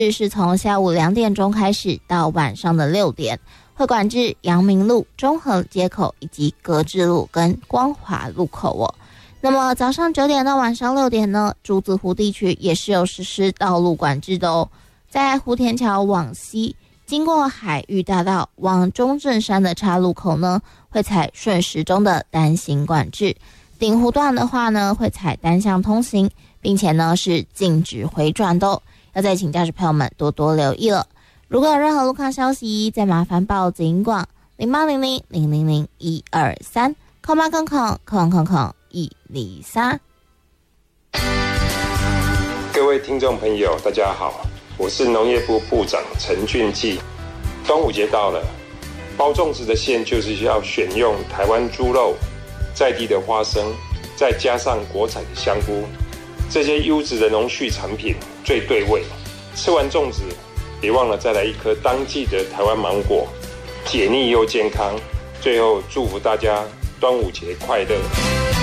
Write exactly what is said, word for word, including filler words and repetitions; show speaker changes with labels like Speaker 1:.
Speaker 1: 是从下午两点钟开始到晚上的六点，会管制阳明路、中和街口以及格致路跟光华路口哦。那么早上九点到晚上六点呢，竹子湖地区也是有实施道路管制的哦。在湖田桥往西，经过海域大道往中正山的岔路口呢，会采顺时钟的单行管制。顶湖段的话呢，会采单向通行，并且呢是禁止回转的哦。要再请驾驶朋友们多多留意了。如果有任何路况消息，再麻烦报警广零八零零零零零一二三，空八空空空空空一二三。
Speaker 2: 各位听众朋友，大家好，我是农业部部长陈俊记。端午节到了，包粽子的馅就是要选用台湾猪肉、在地的花生，再加上国产的香菇，这些优质的农畜产品最对味。吃完粽子，别忘了再来一颗当季的台湾芒果，解腻又健康。最后祝福大家端午节快乐。